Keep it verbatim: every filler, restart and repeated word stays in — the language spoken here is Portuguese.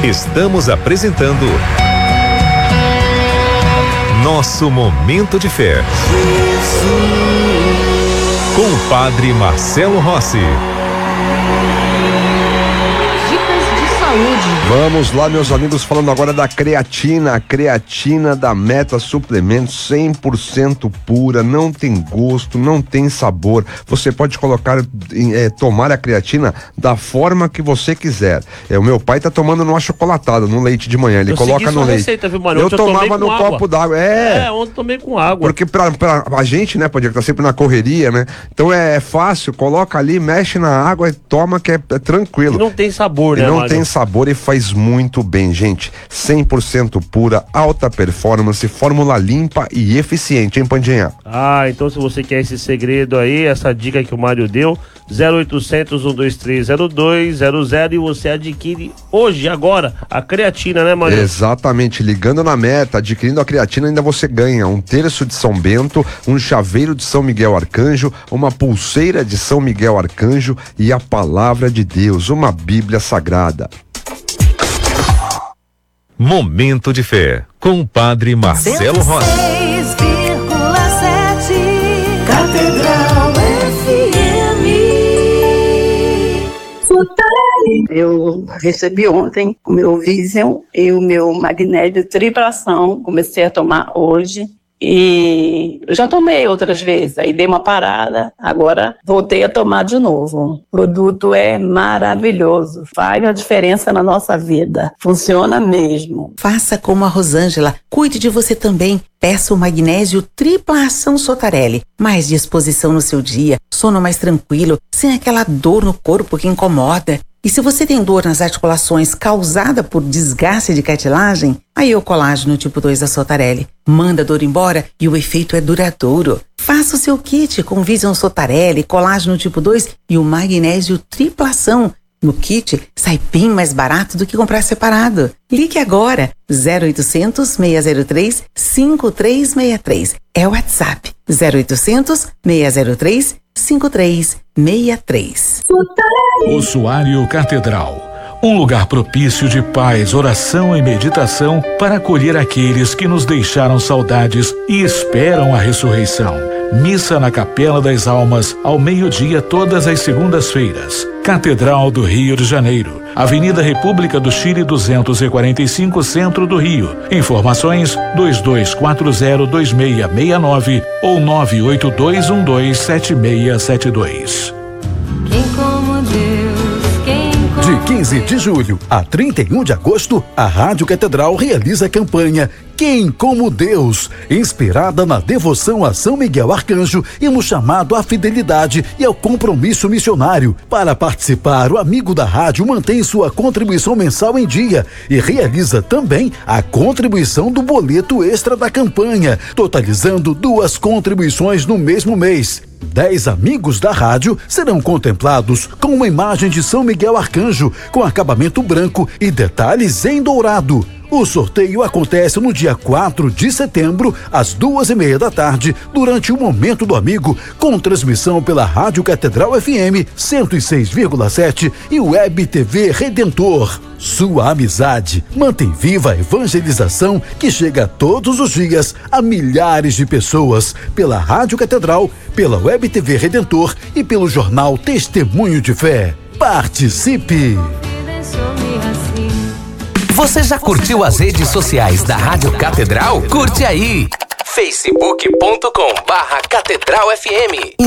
Estamos apresentando Nosso Momento de Fé. Com o Padre Marcelo Rossi. Vamos lá, meus amigos, falando agora da creatina, a creatina da Meta Suplementos, cem por cento pura, não tem gosto, não tem sabor. Você pode colocar, é, tomar a creatina da forma que você quiser. É, o meu pai tá tomando no achocolatado, no leite de manhã, ele eu coloca no leite. Receita, viu, mano? Eu, eu tomava no água. Copo d'água. É, é, ontem eu tomei com água. Porque pra, pra a gente, né, pode estar sempre na correria, né? Então é, é fácil, coloca ali, mexe na água e toma, que é, é tranquilo. E não tem sabor, e né, não Mário? tem sabor e faz muito bem, gente. cem por cento pura, alta performance, fórmula limpa e eficiente, hein, Pandinha? Ah, então se você quer esse segredo aí, essa dica que o Mário deu, zero oitocentos, um dois três zero dois zero zero, e você adquire hoje, agora, a creatina, né, Mário? Exatamente, ligando na Meta, adquirindo a creatina, ainda você ganha um terço de São Bento, um chaveiro de São Miguel Arcanjo, uma pulseira de São Miguel Arcanjo e a palavra de Deus, uma Bíblia Sagrada. Momento de Fé, com o Padre Marcelo Rossi. seis vírgula sete Catedral F M. Eu recebi ontem o meu Vision e o meu magnésio triplação, comecei a tomar hoje. E eu já tomei outras vezes, aí dei uma parada, agora voltei a tomar de novo. O produto é maravilhoso, faz a diferença na nossa vida, funciona mesmo. Faça como a Rosângela, cuide de você também. Peça o magnésio tripla ação Sotarelli, mais disposição no seu dia, sono mais tranquilo, sem aquela dor no corpo que incomoda. E se você tem dor nas articulações causada por desgaste de cartilagem, aí é o colágeno tipo dois da Sotarelli. Manda a dor embora e o efeito é duradouro. Faça o seu kit com Vision Sotarelli, colágeno tipo dois e o magnésio tripla ação. No kit, sai bem mais barato do que comprar separado. Ligue agora, zero oitocentos, seis zero três, cinco três seis três. É o WhatsApp, zero oitocentos, seis zero três, cinco três seis três. Ossuário Catedral, um lugar propício de paz, oração e meditação para acolher aqueles que nos deixaram saudades e esperam a ressurreição. Missa na Capela das Almas, ao meio-dia, todas as segundas-feiras. Catedral do Rio de Janeiro, Avenida República do Chile duzentos e quarenta e cinco, Centro do Rio. Informações dois dois quatro zero, dois seis seis nove ou nove oito dois um dois sete seis sete dois. Quem como Deus, quem como De quinze de julho a trinta e um de agosto, a Rádio Catedral realiza a campanha Quem como Deus, inspirada na devoção a São Miguel Arcanjo e no chamado à fidelidade e ao compromisso missionário. Para participar, o amigo da rádio mantém sua contribuição mensal em dia e realiza também a contribuição do boleto extra da campanha, totalizando duas contribuições no mesmo mês. Dez amigos da rádio serão contemplados com uma imagem de São Miguel Arcanjo com acabamento branco e detalhes em dourado. O sorteio acontece no dia quatro de setembro, às duas e meia da tarde, durante o Momento do Amigo, com transmissão pela Rádio Catedral F M cento e seis vírgula sete e Web T V Redentor. Sua amizade mantém viva a evangelização que chega todos os dias a milhares de pessoas pela Rádio Catedral, pela Web T V Redentor e pelo jornal Testemunho de Fé. Participe! Você já curtiu as redes sociais da Rádio Catedral? Curte aí! facebook ponto com barra Catedral F M